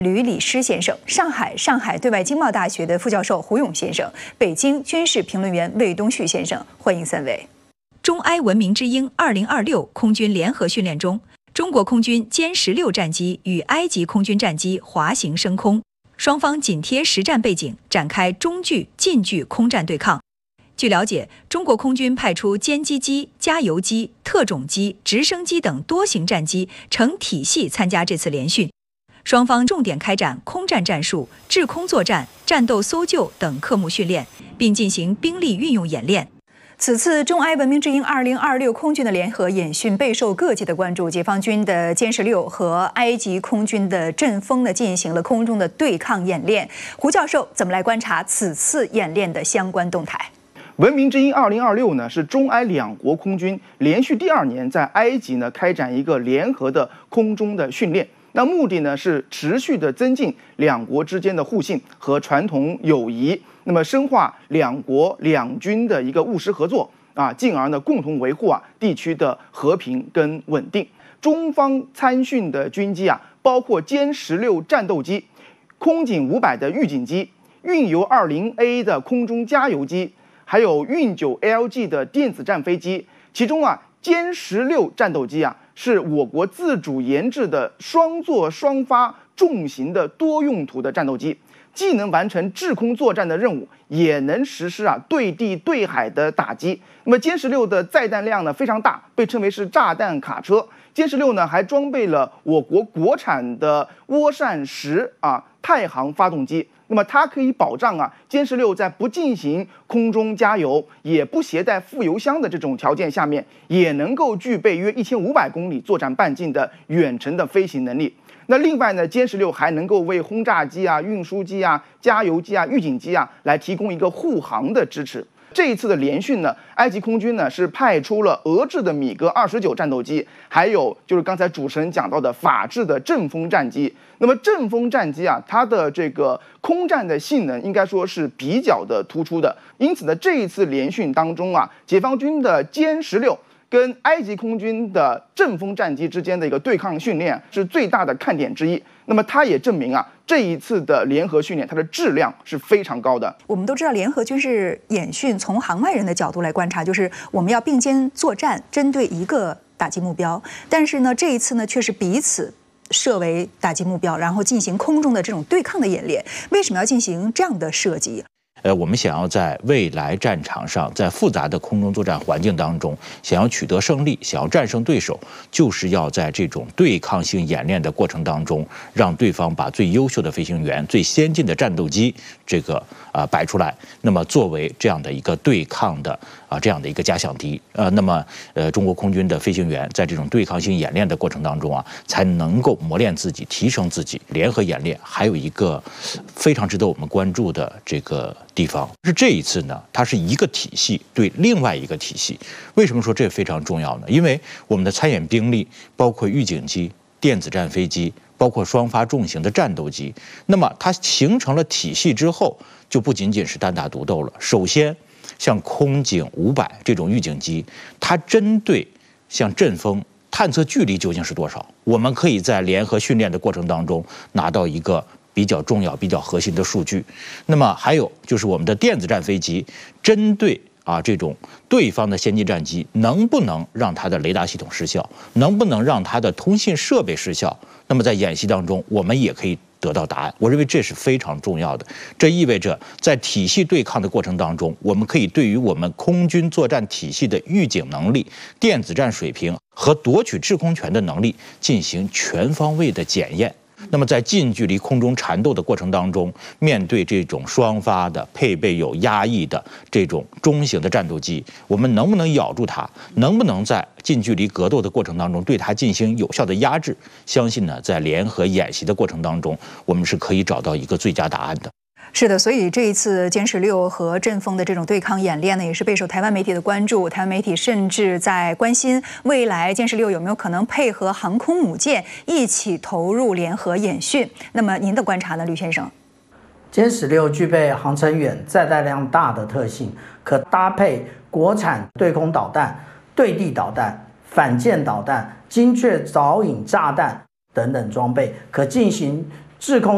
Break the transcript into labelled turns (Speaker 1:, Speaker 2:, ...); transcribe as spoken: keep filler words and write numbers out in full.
Speaker 1: 吕礼师先生，上海上海对外经贸大学的副教授胡勇先生，北京军事评论员魏东旭先生，欢迎三位。中埃文明之鹰二零二六空军联合训练中，中国空军歼十六战机与埃及空军战机滑行升空，双方紧贴实战背景，展开中距、近距空战对抗。据了解，中国空军派出歼击机、加油机、特种机、直升机等多型战机成体系参加这次联训。双方重点开展空战战术、制空作战、战斗搜救等科目训练，并进行兵力运用演练。此次中埃文明之鹰二零二六空军的联合演训备受各界的关注。解放军的歼十六和埃及空军的阵风呢进行了空中的对抗演练。胡教授怎么来观察此次演练的相关动态？
Speaker 2: 文明之鹰二零二六呢是中埃两国空军连续第二年在埃及呢开展一个联合的空中的训练。那目的呢是持续的增进两国之间的互信和传统友谊，那么深化两国两军的一个务实合作啊，进而呢共同维护啊地区的和平跟稳定。中方参训的军机啊，包括歼十六战斗机、空警五百的预警机、运油二零 A 的空中加油机，还有运九 L G 的电子战飞机。其中啊，歼十六战斗机啊，是我国自主研制的双座双发重型的多用途的战斗机，既能完成制空作战的任务，也能实施啊对地对海的打击。那么歼十六的载弹量呢非常大，被称为是炸弹卡车。歼十六呢还装备了我国国产的涡扇十啊太行发动机。那么它可以保障啊，歼十六在不进行空中加油，也不携带副油箱的这种条件下面，也能够具备约一千五百公里作战半径的远程的飞行能力。那另外呢，歼十六还能够为轰炸机啊、运输机啊、加油机啊、预警机啊来提供一个护航的支持。这一次的联训呢，埃及空军呢是派出了俄制的米格二十九战斗机，还有就是刚才主持人讲到的法制的阵风战机。那么阵风战机啊，它的这个空战的性能应该说是比较的突出的。因此呢，这一次联训当中啊，解放军的歼十六跟埃及空军的阵风战机之间的一个对抗训练是最大的看点之一。那么它也证明啊，这一次的联合训练它的质量是非常高的。
Speaker 1: 我们都知道，联合军事演训从行外人的角度来观察，就是我们要并肩作战，针对一个打击目标。但是呢，这一次呢，却是彼此设为打击目标，然后进行空中的这种对抗的演练。为什么要进行这样的设计？
Speaker 3: 呃，我们想要在未来战场上，在复杂的空中作战环境当中，想要取得胜利，想要战胜对手，就是要在这种对抗性演练的过程当中，让对方把最优秀的飞行员、最先进的战斗机这个啊、呃、摆出来，那么作为这样的一个对抗的啊、呃、这样的一个假想敌。呃，那么呃，中国空军的飞行员在这种对抗性演练的过程当中啊，才能够磨练自己，提升自己。联合演练还有一个非常值得我们关注的这个地方是这一次呢，它是一个体系对另外一个体系。为什么说这非常重要呢？因为我们的参演兵力包括预警机、电子战飞机，包括双发重型的战斗机，那么它形成了体系之后，就不仅仅是单打独斗了。首先，像空警五百这种预警机，它针对像阵风探测距离究竟是多少，我们可以在联合训练的过程当中拿到一个比较重要、比较核心的数据。那么还有就是我们的电子战飞机，针对啊这种对方的先进战机，能不能让它的雷达系统失效，能不能让它的通信设备失效？那么在演习当中，我们也可以得到答案。我认为这是非常重要的。这意味着在体系对抗的过程当中，我们可以对于我们空军作战体系的预警能力、电子战水平和夺取制空权的能力进行全方位的检验。那么在近距离空中缠斗的过程当中，面对这种双发的、配备有压翼的这种中型的战斗机，我们能不能咬住它？能不能在近距离格斗的过程当中对它进行有效的压制？相信呢，在联合演习的过程当中，我们是可以找到一个最佳答案的。
Speaker 1: 是的，所以这一次歼十六和阵风的这种对抗演练呢，也是备受台湾媒体的关注。台湾媒体甚至在关心未来歼十六有没有可能配合航空母舰一起投入联合演训。那么您的观察呢，吕先生？
Speaker 4: 歼十六具备航程远、载弹量大的特性，可搭配国产对空导弹、对地导弹、反舰导弹、精确导引炸弹等等装备，可进行制空